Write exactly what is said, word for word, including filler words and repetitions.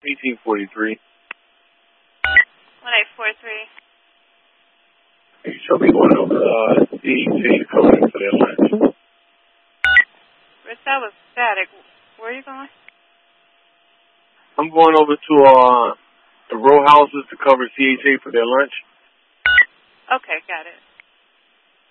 eighteen forty-three. one eight four three. Hey, show me going over uh, C E T coding for their lunch. Rich, that was static. Where are you going? I'm going over to uh, the row houses to cover C H A for their lunch. Okay, got it.